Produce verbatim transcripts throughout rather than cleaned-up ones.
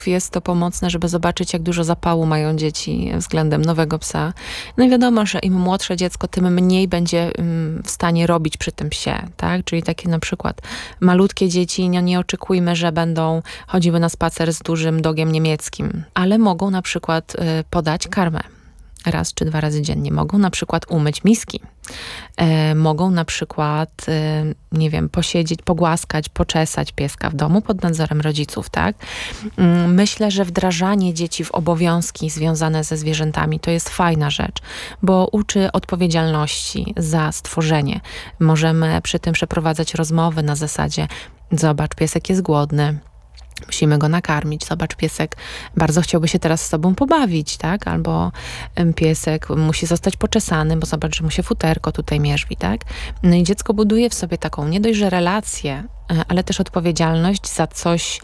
Jest to pomocne, żeby zobaczyć, jak dużo zapału mają dzieci względem nowego psa. No i wiadomo, że im młodsze dziecko, tym mniej będzie w stanie robić przy tym psie, tak? Czyli takie na przykład malutkie dzieci, no nie oczekujmy, że będą chodziły na spacer z dużym dogiem niemieckim, ale mogą na przykład podać karmę. Raz czy dwa razy dziennie. Mogą na przykład umyć miski. E, mogą na przykład, e, nie wiem, posiedzieć, pogłaskać, poczesać pieska w domu pod nadzorem rodziców, tak? Myślę, że wdrażanie dzieci w obowiązki związane ze zwierzętami to jest fajna rzecz, bo uczy odpowiedzialności za stworzenie. Możemy przy tym przeprowadzać rozmowy na zasadzie: zobacz, piesek jest głodny. Musimy go nakarmić. Zobacz, piesek bardzo chciałby się teraz z tobą pobawić, tak? Albo piesek musi zostać poczesany, bo zobacz, że mu się futerko tutaj mierzwi, tak? No i dziecko buduje w sobie taką nie dość, że relację, ale też odpowiedzialność za coś,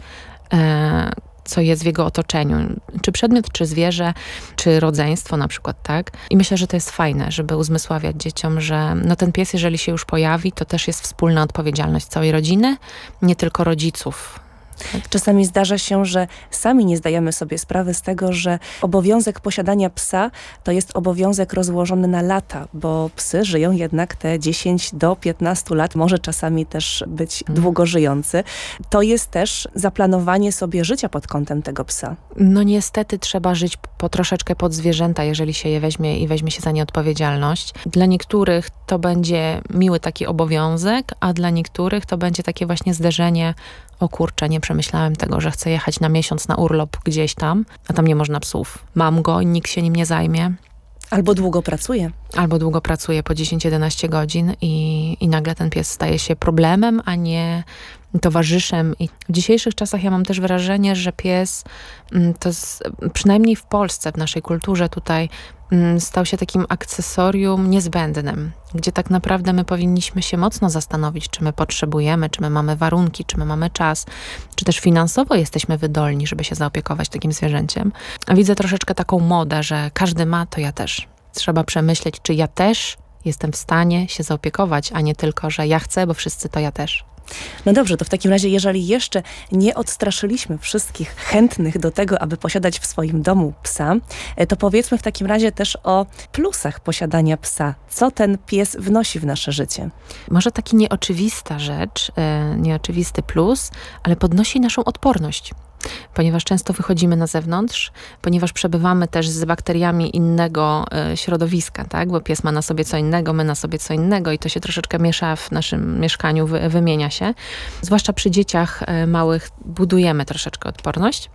co jest w jego otoczeniu. Czy przedmiot, czy zwierzę, czy rodzeństwo na przykład, tak? I myślę, że to jest fajne, żeby uzmysławiać dzieciom, że no ten pies, jeżeli się już pojawi, to też jest wspólna odpowiedzialność całej rodziny, nie tylko rodziców. Czasami zdarza się, że sami nie zdajemy sobie sprawy z tego, że obowiązek posiadania psa to jest obowiązek rozłożony na lata, bo psy żyją jednak te dziesięć do piętnastu lat, może czasami też być Hmm. długo żyjący. To jest też zaplanowanie sobie życia pod kątem tego psa. No niestety trzeba żyć po troszeczkę pod zwierzęta, jeżeli się je weźmie i weźmie się za nie odpowiedzialność. Dla niektórych to będzie miły taki obowiązek, a dla niektórych to będzie takie właśnie zderzenie: o kurczę, nie przemyślałem tego, że chcę jechać na miesiąc na urlop gdzieś tam, a tam nie można psów. Mam go i nikt się nim nie zajmie. Albo długo pracuje. Albo długo pracuje po dziesięć jedenaście godzin i, i nagle ten pies staje się problemem, a nie towarzyszem. I w dzisiejszych czasach ja mam też wrażenie, że pies to z, przynajmniej w Polsce, w naszej kulturze tutaj stał się takim akcesorium niezbędnym, gdzie tak naprawdę my powinniśmy się mocno zastanowić, czy my potrzebujemy, czy my mamy warunki, czy my mamy czas, czy też finansowo jesteśmy wydolni, żeby się zaopiekować takim zwierzęciem. A widzę troszeczkę taką modę, że każdy ma, to ja też. Trzeba przemyśleć, czy ja też jestem w stanie się zaopiekować, a nie tylko, że ja chcę, bo wszyscy to ja też. No dobrze, to w takim razie, jeżeli jeszcze nie odstraszyliśmy wszystkich chętnych do tego, aby posiadać w swoim domu psa, to powiedzmy w takim razie też o plusach posiadania psa. Co ten pies wnosi w nasze życie? Może taki nieoczywista rzecz, e, nieoczywisty plus, ale podnosi naszą odporność. Ponieważ często wychodzimy na zewnątrz, ponieważ przebywamy też z bakteriami innego e, środowiska, tak? Bo pies ma na sobie co innego, my na sobie co innego i to się troszeczkę miesza w naszym mieszkaniu, wy, wymienia się. Zwłaszcza przy dzieciach e, małych budujemy troszeczkę odporność.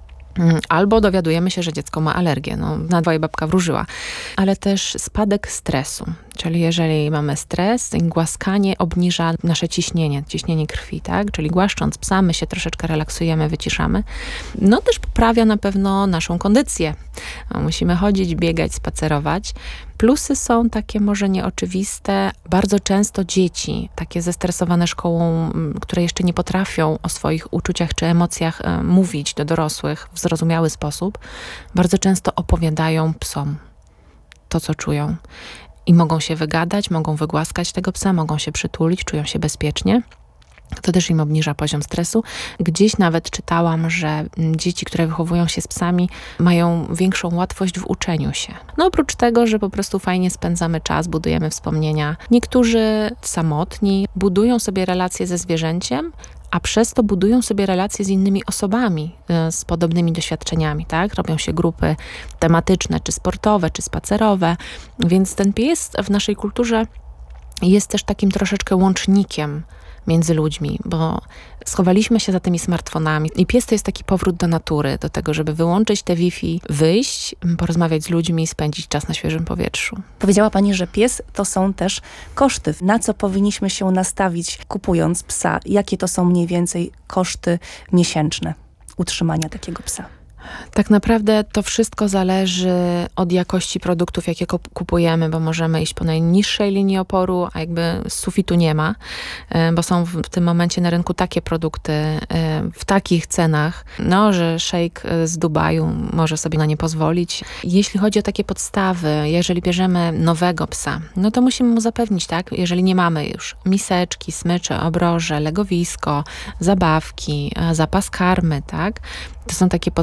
Albo dowiadujemy się, że dziecko ma alergię. No, na dwoje babka wróżyła. Ale też spadek stresu. Czyli jeżeli mamy stres, głaskanie obniża nasze ciśnienie, ciśnienie krwi, tak? Czyli głaszcząc psa, my się troszeczkę relaksujemy, wyciszamy. No też poprawia na pewno naszą kondycję. No, musimy chodzić, biegać, spacerować. Plusy są takie może nieoczywiste. Bardzo często dzieci, takie zestresowane szkołą, które jeszcze nie potrafią o swoich uczuciach czy emocjach e, mówić do dorosłych w zrozumiały sposób, bardzo często opowiadają psom to, co czują. I mogą się wygadać, mogą wygłaskać tego psa, mogą się przytulić, czują się bezpiecznie. To też im obniża poziom stresu. Gdzieś nawet czytałam, że dzieci, które wychowują się z psami, mają większą łatwość w uczeniu się. No oprócz tego, że po prostu fajnie spędzamy czas, budujemy wspomnienia. Niektórzy samotni budują sobie relacje ze zwierzęciem, a przez to budują sobie relacje z innymi osobami z podobnymi doświadczeniami, tak? Robią się grupy tematyczne, czy sportowe, czy spacerowe. Więc ten pies w naszej kulturze jest też takim troszeczkę łącznikiem między ludźmi, bo schowaliśmy się za tymi smartfonami i pies to jest taki powrót do natury, do tego, żeby wyłączyć te Wi-Fi, wyjść, porozmawiać z ludźmi, spędzić czas na świeżym powietrzu. Powiedziała pani, że pies to są też koszty. Na co powinniśmy się nastawić, kupując psa? Jakie to są mniej więcej koszty miesięczne utrzymania takiego psa? Tak naprawdę to wszystko zależy od jakości produktów, jakie kup- kupujemy, bo możemy iść po najniższej linii oporu, a jakby z sufitu nie ma, e, bo są w, w tym momencie na rynku takie produkty e, w takich cenach, no, że szejk z Dubaju może sobie na nie pozwolić. Jeśli chodzi o takie podstawy, jeżeli bierzemy nowego psa, no to musimy mu zapewnić, tak, jeżeli nie mamy już miseczki, smycze, obroże, legowisko, zabawki, e, zapas karmy, tak, to są takie